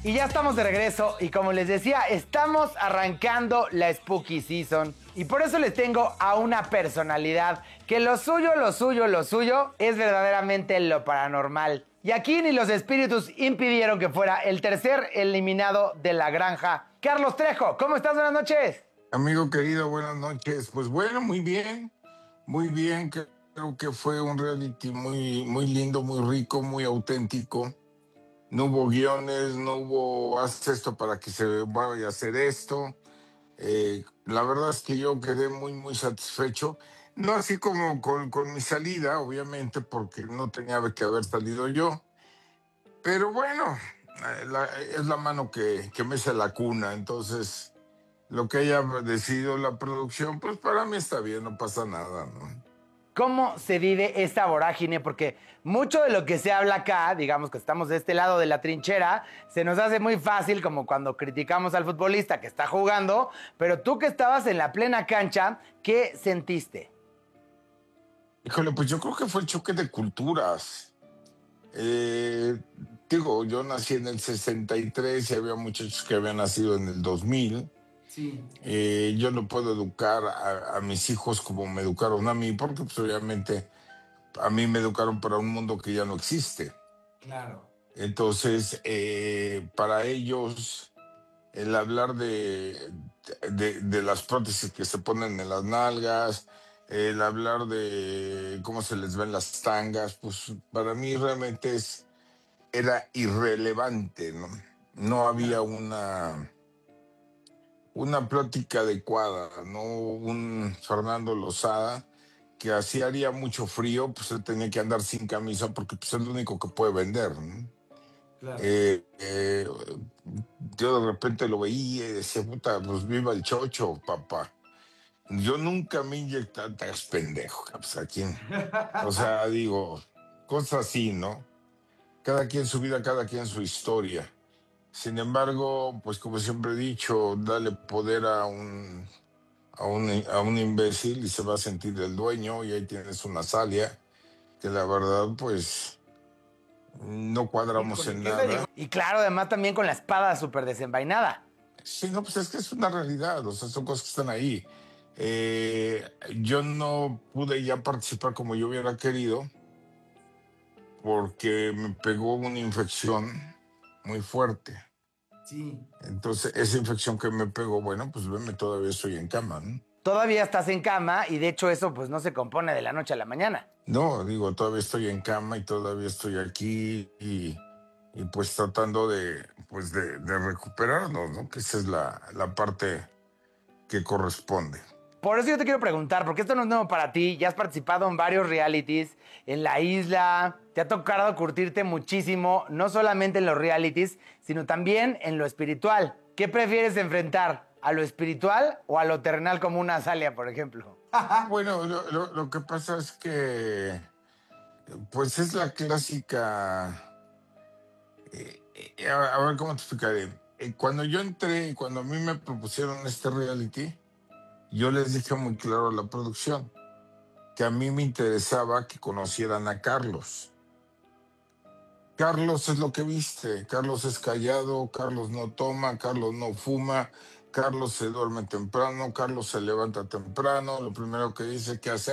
Y ya estamos de regreso y como les decía, estamos arrancando la Spooky Season y por eso les tengo a una personalidad que lo suyo es verdaderamente lo paranormal. Y aquí ni los espíritus impidieron que fuera el tercer eliminado de la granja. Carlos Trejo, ¿cómo estás? Buenas noches. Amigo querido, buenas noches. Pues bueno, muy bien. Creo que fue un reality muy lindo, muy rico, muy auténtico. No hubo guiones, no hubo haz esto para que se vaya a hacer esto. La verdad es que yo quedé muy satisfecho. No así como con mi salida, obviamente, porque no tenía que haber salido yo. Pero bueno, es la mano que mece la cuna. Entonces, lo que haya decidido la producción, pues para mí está bien, no pasa nada, ¿no? ¿Cómo se vive esta vorágine? Porque mucho de lo que se habla acá, digamos que estamos de este lado de la trinchera, se nos hace muy fácil como cuando criticamos al futbolista que está jugando, pero tú que estabas en la plena cancha, ¿qué sentiste? Híjole, pues yo creo que fue el choque de culturas. Eh, Digo, yo nací en el 63 y había muchachos que habían nacido en el 2000. Sí, Yo no puedo educar a mis hijos como me educaron a mí, porque pues, obviamente a mí me educaron para un mundo que ya no existe. claro. Entonces, para ellos, el hablar de las prótesis que se ponen en las nalgas, el hablar de cómo se les ven las tangas, pues para mí realmente era irrelevante, ¿no? No había una plática adecuada, ¿no? Un Fernando Lozada que así haría mucho frío, pues él tenía que andar sin camisa porque pues, es lo único que puede vender, ¿no? Claro. Eh, eh, yo de repente lo veía y decía, puta, pues viva el chocho, papá. Yo nunca me inyecté, estás pendejo, pues a quién. O sea, digo, cosas así, ¿no? Cada quien su vida, cada quien su historia. Sin embargo, pues como siempre he dicho, dale poder a un imbécil y se va a sentir el dueño y ahí tienes una Salia que la verdad, pues no cuadramos Híjole, en ¿qué se dijo? nada. Y claro, además también con la espada súper desenvainada. Sí, no, pues es que es una realidad, o sea, son cosas que están ahí. Yo no pude ya participar como yo hubiera querido porque me pegó una infección muy fuerte. Sí. Entonces, esa infección que me pegó, bueno, pues veme, todavía estoy en cama, ¿no? Todavía estás en cama y de hecho eso pues no se compone de la noche a la mañana. No, digo, todavía estoy en cama y todavía estoy aquí y pues tratando de recuperarnos, ¿no? Que esa es la parte que corresponde. Por eso yo te quiero preguntar, porque esto no es nuevo para ti, ya has participado en varios realities, en la isla, te ha tocado curtirte muchísimo, no solamente en los realities, sino también en lo espiritual. ¿Qué prefieres enfrentar? ¿A lo espiritual o a lo terrenal como una Azalia, por ejemplo? Bueno, lo que pasa es que, pues es la clásica, a ver cómo te explicaré. Cuando yo entré, cuando a mí me propusieron este reality, yo les dije muy claro a la producción que a mí me interesaba que conocieran a Carlos. Carlos es lo que viste, Carlos es callado, Carlos no toma, Carlos no fuma, Carlos se duerme temprano, Carlos se levanta temprano, lo primero que dice que hace